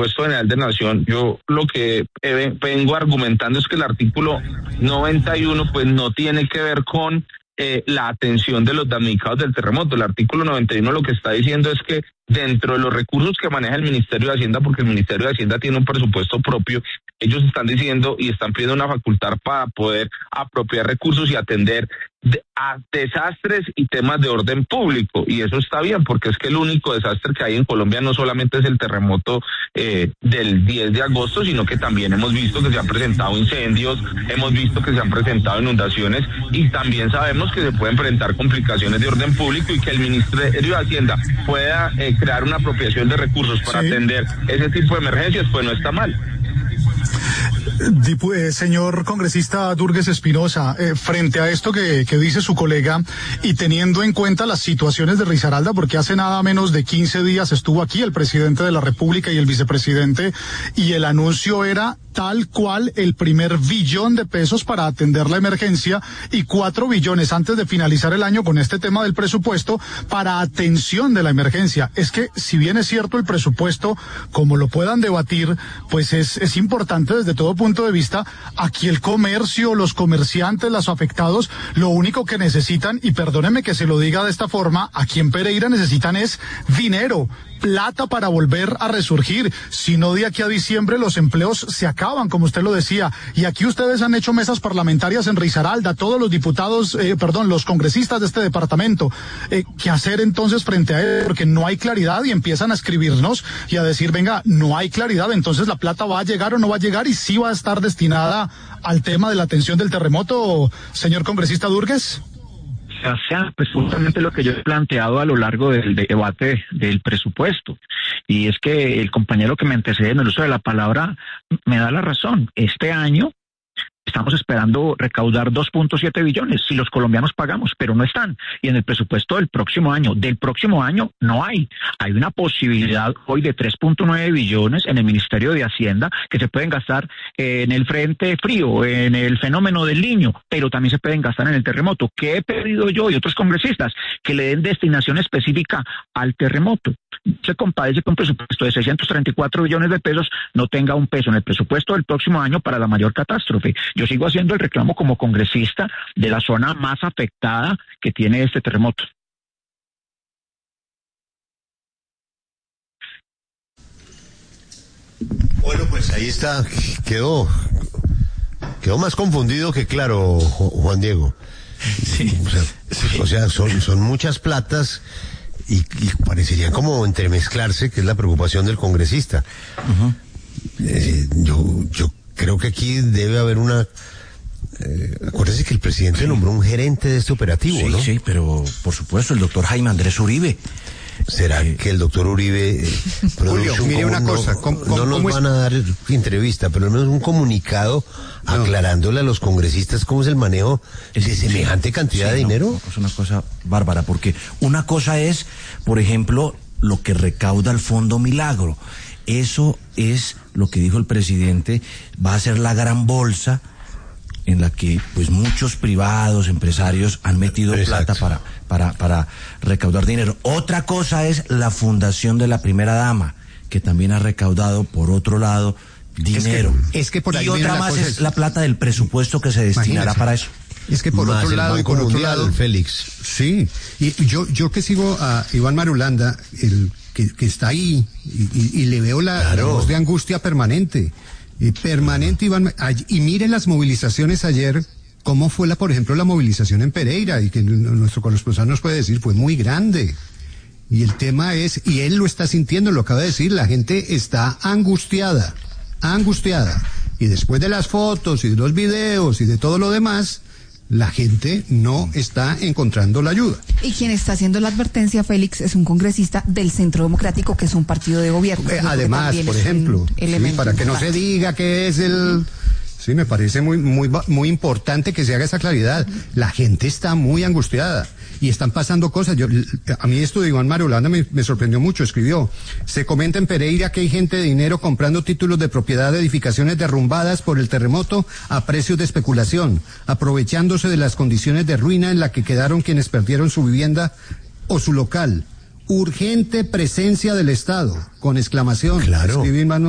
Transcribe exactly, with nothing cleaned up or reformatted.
presupuesto general de Nación, yo lo que vengo argumentando es que el artículo noventa y uno pues no tiene que ver con eh, la atención de los damnificados del terremoto. El artículo noventa y uno lo que está diciendo es que dentro de los recursos que maneja el Ministerio de Hacienda, porque el Ministerio de Hacienda tiene un presupuesto propio, ellos están diciendo y están pidiendo una facultad para poder apropiar recursos y atender de, a desastres y temas de orden público, y eso está bien, porque es que el único desastre que hay en Colombia no solamente es el terremoto eh, del diez de agosto, sino que también hemos visto que se han presentado incendios, hemos visto que se han presentado inundaciones, y también sabemos que se pueden presentar complicaciones de orden público, y que el Ministerio de Hacienda pueda eh, crear una apropiación de recursos para sí. atender ese tipo de emergencias, pues no está mal. Dipu, eh, señor congresista Durgues Espinosa, eh, frente a esto que, que dice su colega y teniendo en cuenta las situaciones de Risaralda, porque hace nada menos de quince días estuvo aquí el presidente de la República y el vicepresidente, y el anuncio era tal cual el primer billón de pesos para atender la emergencia y cuatro billones antes de finalizar el año con este tema del presupuesto para atención de la emergencia. Es que si bien es cierto el presupuesto, como lo puedan debatir, pues es, es importante desde todo punto de vista. Aquí el comercio, los comerciantes, los afectados, lo único que necesitan, y perdóneme que se lo diga de esta forma, aquí en Pereira necesitan es dinero, plata para volver a resurgir. Si no, de aquí a diciembre los empleos se acaban, como usted lo decía. Y aquí ustedes han hecho mesas parlamentarias en Risaralda, todos los diputados, eh, perdón, los congresistas de este departamento. Eh, ¿Qué hacer entonces frente a él? Porque no hay claridad, y empiezan a escribirnos y a decir, venga, no hay claridad, entonces la plata va a llegar o no va a llegar, y sí va a estar destinada al tema de la atención del terremoto, señor congresista Durgues. O sea, pues justamente lo que yo he planteado a lo largo del debate del presupuesto, y es que el compañero que me antecede en el uso de la palabra me da la razón. Este año estamos esperando recaudar dos punto siete billones si los colombianos pagamos, pero no están. Y en el presupuesto del próximo año, del próximo año no hay. Hay una posibilidad hoy de tres punto nueve billones en el Ministerio de Hacienda que se pueden gastar en el frente frío, en el fenómeno del Niño, pero también se pueden gastar en el terremoto. ¿Qué he pedido yo y otros congresistas? Que le den destinación específica al terremoto. Se compadece con un presupuesto de seiscientos treinta y cuatro billones de pesos, no tenga un peso en el presupuesto del próximo año para la mayor catástrofe. Yo sigo haciendo el reclamo como congresista de la zona más afectada que tiene este terremoto. Bueno, pues ahí está, quedó, quedó más confundido que claro, Juan Diego. Sí. O sea, sí. o sea son, son muchas platas. Y, y parecería como entremezclarse, que es la preocupación del congresista. Uh-huh. Eh, yo, yo creo que aquí debe haber una... Eh, acuérdese que el presidente nombró un gerente de este operativo, sí, ¿no? Sí, pero por supuesto el doctor Jaime Andrés Uribe. ¿Será eh, que el doctor Uribe... Eh, Julio, mire una no, cosa. ¿Cómo, no cómo, nos cómo van es? a dar entrevista, pero al menos un comunicado no. aclarándole a los congresistas cómo es el manejo de semejante sí, cantidad sí, de dinero. No, es una cosa bárbara, porque una cosa es, por ejemplo, lo que recauda el Fondo Milagro. Eso es lo que dijo el presidente, va a ser la gran bolsa en la que pues muchos privados, empresarios han metido Exacto. plata para, para, para recaudar dinero. Otra cosa es la fundación de la primera dama, que también ha recaudado por otro lado dinero. Es que, es que por ahí y otra más es, es la plata del presupuesto que se destinará Imagínese. para eso. Es que por más otro lado, por otro lado, Félix. Sí, y yo, yo que sigo a Iván Marulanda, el que, que está ahí, y, y, y le veo la, claro. la voz de angustia permanente. Eh, permanente, Iván, y mire las movilizaciones ayer, cómo fue la, por ejemplo, la movilización en Pereira, y que nuestro corresponsal nos puede decir, fue muy grande. Y el tema es, y él lo está sintiendo, lo acaba de decir, la gente está angustiada, angustiada. Y después de las fotos y de los videos y de todo lo demás, la gente no está encontrando la ayuda. Y quien está haciendo la advertencia, Félix, es un congresista del Centro Democrático, que es un partido de gobierno. Eh, además, por ejemplo, sí, para que no se diga que es el... Sí, me parece muy, muy, muy importante que se haga esa claridad. La gente está muy angustiada y están pasando cosas. Yo, a mí esto de Iván Marulanda me, me sorprendió mucho. Escribió, se comenta en Pereira que hay gente de dinero comprando títulos de propiedad de edificaciones derrumbadas por el terremoto a precios de especulación, aprovechándose de las condiciones de ruina en la que quedaron quienes perdieron su vivienda o su local. Urgente presencia del Estado, con exclamación. Claro. Escribí